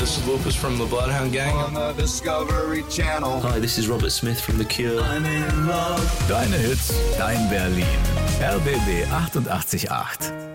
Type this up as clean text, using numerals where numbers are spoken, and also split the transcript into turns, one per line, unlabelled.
this is Lupus from the Bloodhound Gang.
On the Discovery Channel.
Hi, this is Robert Smith from The Cure.
I'm in love.
Deine Hits, dein Berlin. RBB 88.8.